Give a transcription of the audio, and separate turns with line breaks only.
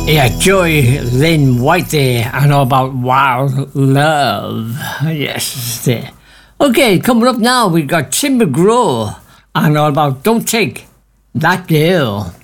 Yeah, Joy Lynn White there, and all about Wild Love. Yes, there. Okay, coming up now, we've got Tim McGraw, and all about Don't Take That Girl.